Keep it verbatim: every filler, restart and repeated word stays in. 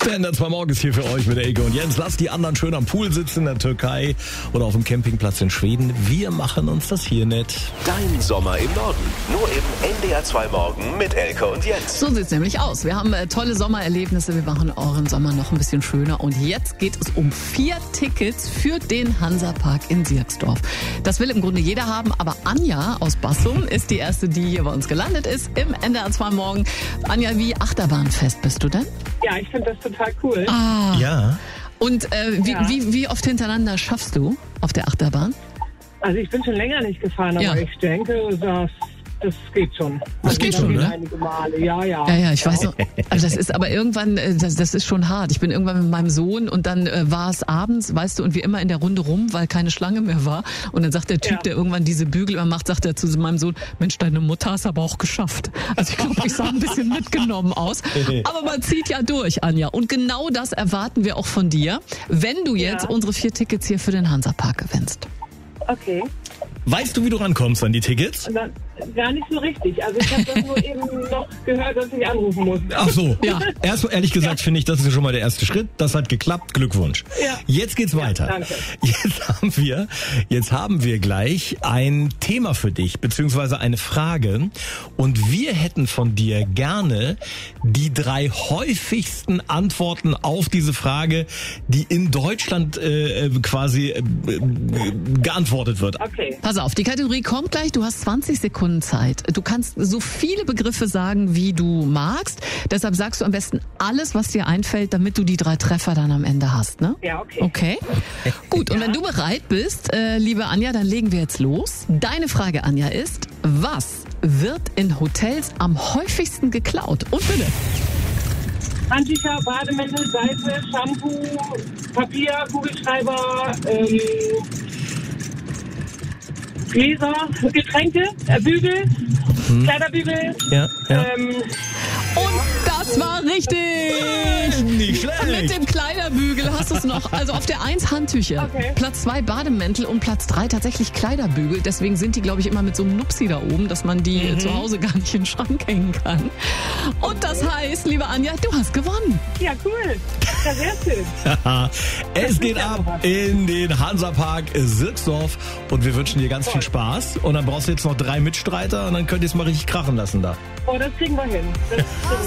Der Ender zwei morgens hier für euch mit Elke und Jens. Lasst die anderen schön am Pool sitzen in der Türkei oder auf dem Campingplatz in Schweden. Wir machen uns das hier nicht. Dein Sommer im Norden. Nur im N D R zwei Morgen mit Elke und Jens. So sieht's nämlich aus. Wir haben äh, tolle Sommererlebnisse. Wir machen euren Sommer noch ein bisschen schöner. Und jetzt geht es um vier Tickets für den Hansapark in Sierksdorf. Das will im Grunde jeder haben. Aber Anja aus Bassum ist die erste, die hier bei uns gelandet ist im N D R zwei Morgen. Anja, wie achterbahnfest bist du denn? Ja, ich finde das total cool. Ah. Ja. Und äh, wie, Ja. wie, wie oft hintereinander schaffst du auf der Achterbahn? Also ich bin schon länger nicht gefahren, aber Ja. ich denke, das, das geht schon. Das Also geht das schon, geht ne? einige Male, ja, ja. Ja, ja, ich weiß noch. Also das ist aber irgendwann, äh, das, das ist schon hart. Ich bin irgendwann mit meinem Sohn und dann äh, war es abends, weißt du, und wir immer in der Runde rum, weil keine Schlange mehr war. Und dann sagt der Typ, Ja. der irgendwann diese Bügel immer macht, sagt er zu meinem Sohn, Mensch, deine Mutter hast aber auch geschafft. Also ich glaube, ich sah ein bisschen mitgenommen aus. Aber man zieht ja durch, Anja. Und genau das erwarten wir auch von dir, wenn du jetzt Ja. unsere vier Tickets hier für den Hansapark gewinnst. Okay. Weißt du, wie du rankommst an die Tickets? Na, gar nicht so richtig. Also ich habe das nur eben noch gehört, dass ich anrufen muss. Ach so. Ja. Erst ehrlich gesagt finde ich, das ist schon mal der erste Schritt. Das hat geklappt. Glückwunsch. Ja. Jetzt geht's weiter. danke. Jetzt haben wir, jetzt haben wir gleich ein Thema für dich, beziehungsweise eine Frage. Und wir hätten von dir gerne die drei häufigsten Antworten auf diese Frage, die in Deutschland äh, quasi äh, geantwortet wird. Okay. Pass auf, die Kategorie kommt gleich. Du hast zwanzig Sekunden Zeit. Du kannst so viele Begriffe sagen, wie du magst. Deshalb sagst du am besten alles, was dir einfällt, damit du die drei Treffer dann am Ende hast, ne? Ja, okay. Okay. Gut, und wenn du bereit bist, äh, liebe Anja, dann legen wir jetzt los. Deine Frage, Anja, ist, was wird in Hotels am häufigsten geklaut? Und bitte. Handtücher, Bademäntel, Seife, Shampoo, Papier, Kugelschreiber, ähm, Gläser, Getränke, äh, Bügel, Kleiderbügel. Ja, ja. Ähm, Und das war richtig! Nicht Mit schlecht. dem Kleiderbügel hast du es noch. Also auf der eins Handtücher, Okay. Platz zwei Bademäntel und Platz drei tatsächlich Kleiderbügel. Deswegen sind die, glaube ich, immer mit so einem Nupsi da oben, dass man die Mhm. zu Hause gar nicht in den Schrank hängen kann. Und das heißt, liebe Anja, du hast gewonnen. ja, cool. Ja, sehr schön. Es geht ab in den Hansapark Sierksdorf und wir wünschen dir ganz viel Spaß. Und dann brauchst du jetzt noch drei Mitstreiter und dann könnt ihr es mal richtig krachen lassen da. Oh, das kriegen wir hin. Das kriegen wir hin.